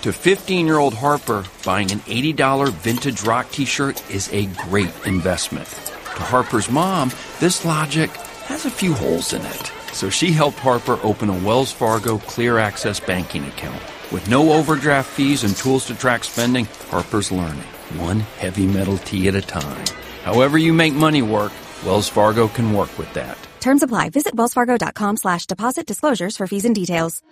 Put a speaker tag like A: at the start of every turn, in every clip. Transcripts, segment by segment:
A: To 15-year-old Harper, buying an $80 vintage rock t-shirt is a great investment. To Harper's mom, this logic has a few holes in it. So she helped Harper open a Wells Fargo Clear Access banking account. With no overdraft fees and tools to track spending, Harper's learning, one heavy metal tea at a time. However you make money work, Wells Fargo can work with that.
B: Terms apply. Visit wellsfargo.com/deposit disclosures for fees and details.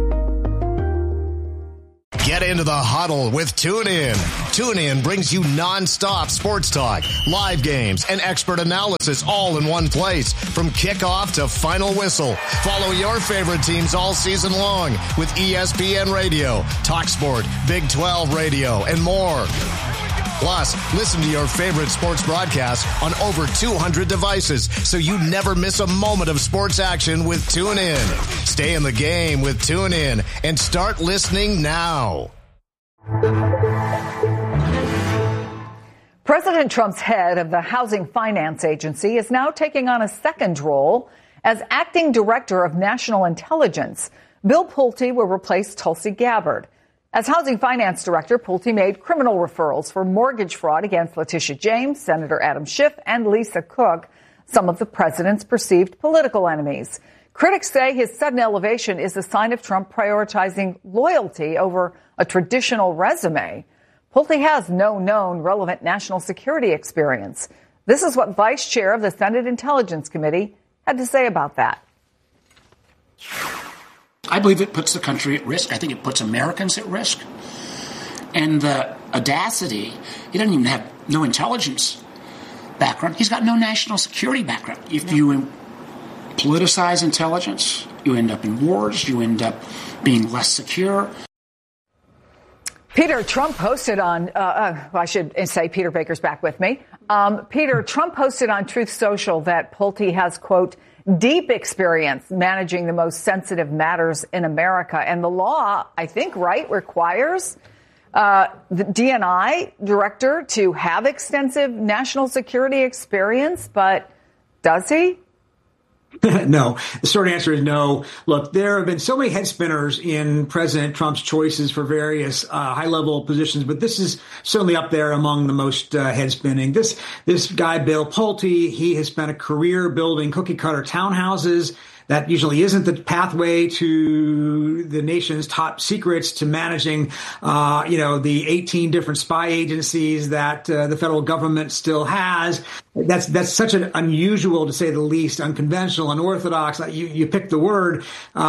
C: Get into the huddle with TuneIn. TuneIn brings you nonstop sports talk, live games, and expert analysis all in one place. From kickoff to final whistle, follow your favorite teams all season long with ESPN Radio, TalkSport, Big 12 Radio, and more. Plus, listen to your favorite sports broadcasts on over 200 devices so you never miss a moment of sports action with TuneIn. Stay in the game with TuneIn and start listening now.
D: President Trump's head of the Housing Finance Agency is now taking on a second role as acting director of national intelligence. Bill Pulte will replace Tulsi Gabbard. As Housing Finance Director, Pulte made criminal referrals for mortgage fraud against Letitia James, Senator Adam Schiff, and Lisa Cook, some of the president's perceived political enemies. Critics say his sudden elevation is a sign of Trump prioritizing loyalty over a traditional resume. Pulte has no known relevant national security experience. This is what Vice Chair of the Senate Intelligence Committee had to say about that.
E: I believe it puts the country at risk. I think it puts Americans at risk. And the audacity, he doesn't even have no intelligence background. He's got no national security background. If you politicize intelligence, you end up in wars, you end up being less secure.
D: Peter, Trump posted on, I should say Peter Baker's back with me. Peter, Trump posted on Truth Social that Pulte has, quote, deep experience managing the most sensitive matters in America. And the law, I think, right, requires the DNI director to have extensive national security experience. But does he?
F: No. The short answer is no. Look, there have been so many head spinners in President Trump's choices for various high-level positions, but this is certainly up there among the most head spinning. This guy, Bill Pulte, he has spent a career building cookie-cutter townhouses. That usually isn't the pathway to the nation's top secrets, to managing, the 18 different spy agencies that the federal government still has. That's such an unusual, to say the least, unconventional, unorthodox. You pick the word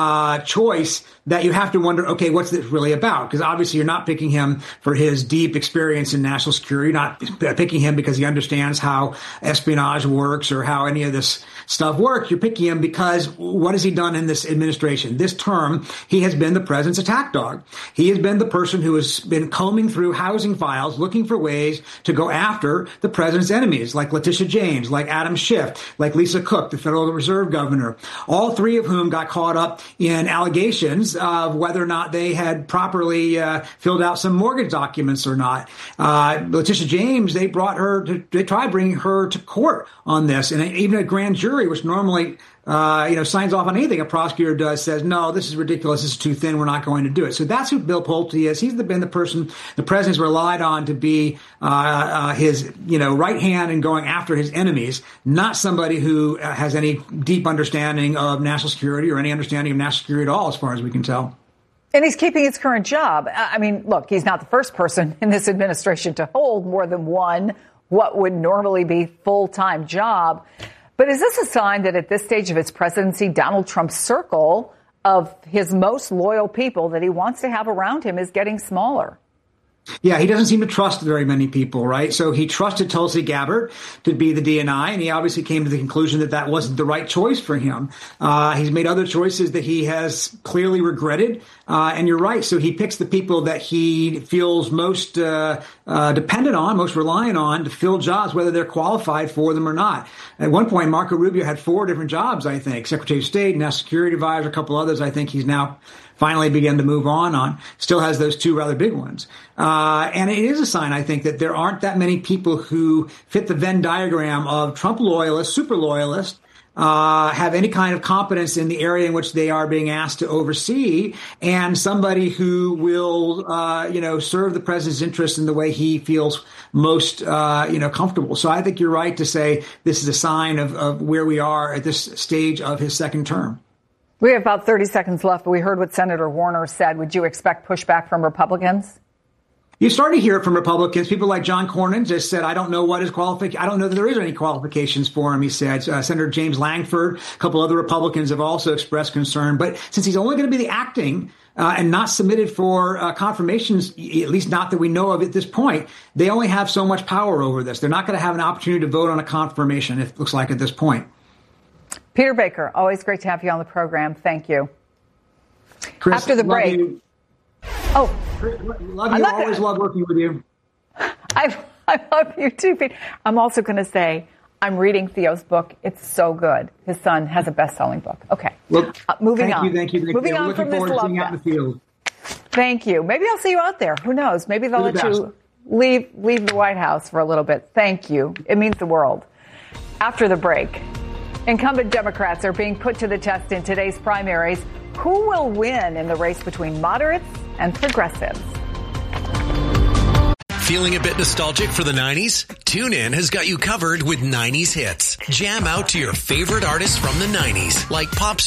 F: choice that you have to wonder, okay, what's this really about? Because obviously you're not picking him for his deep experience in national security. You're not picking him because he understands how espionage works or how any of this stuff works. You're picking him because what has he done in this administration? This term, he has been the president's attack dog. He has been the person who has been combing through housing files, looking for ways to go after the president's enemies, like Letitia James, like Adam Schiff, like Lisa Cook, the Federal Reserve governor, all three of whom got caught up in allegations of whether or not they had properly filled out some mortgage documents or not. Letitia James, they tried bringing her to court on this, and even a grand jury, which normally signs off on anything a prosecutor does, says, no, this is ridiculous, this is too thin, we're not going to do it. So that's who Bill Pulte is. He's been the person the president's relied on to be his right hand in going after his enemies, not somebody who has any deep understanding of national security or any understanding of national security at all, as far as we can tell.
D: And he's keeping his current job. I mean, look, he's not the first person in this administration to hold more than one what would normally be full-time job. But is this a sign that at this stage of his presidency, Donald Trump's circle of his most loyal people that he wants to have around him is getting smaller?
F: Yeah, he doesn't seem to trust very many people, right? So he trusted Tulsi Gabbard to be the DNI, and he obviously came to the conclusion that that wasn't the right choice for him. He's made other choices that he has clearly regretted, and you're right. So he picks the people that he feels most dependent on, most reliant on to fill jobs, whether they're qualified for them or not. At one point, Marco Rubio had 4 different jobs, I think. Secretary of State, National Security Advisor, a couple others. I think he's now finally began to move on. Still has those 2 rather big ones. And it is a sign, I think, that there aren't that many people who fit the Venn diagram of Trump loyalist, super loyalist, have any kind of competence in the area in which they are being asked to oversee, and somebody who will, serve the president's interests in the way he feels most, comfortable. So I think you're right to say this is a sign of where we are at this stage of his second term.
D: We have about 30 seconds left, but we heard what Senator Warner said. Would you expect pushback from Republicans?
F: You started to hear it from Republicans. People like John Cornyn just said, I don't know what his qualification. I don't know that there is any qualifications for him, he said. Senator James Langford, a couple other Republicans have also expressed concern. But since he's only going to be the acting and not submitted for confirmations, at least not that we know of at this point, they only have so much power over this. They're not going to have an opportunity to vote on a confirmation, it looks like, at this point.
D: Peter Baker, always great to have you on the program. Thank you.
F: Chris,
D: after the break.
F: You.
D: Oh,
F: love you. Always love working with you.
D: I love you too, Pete. I'm also going to say I'm reading Theo's book. It's so good. His son has a best-selling book. Okay.
F: Well,
D: moving on.
F: Thank you.
D: Moving on
F: looking
D: from this
F: forward to
D: love
F: seeing you out in the field.
D: Thank you. Maybe I'll see you out there. Who knows? Maybe they'll let you leave the White House for a little bit. Thank you. It means the world. After the break, incumbent Democrats are being put to the test in today's primaries. Who will win in the race between moderates and progressives?
G: Feeling a bit nostalgic for the 90s? TuneIn has got you covered with 90s hits. Jam out to your favorite artists from the 90s, like pop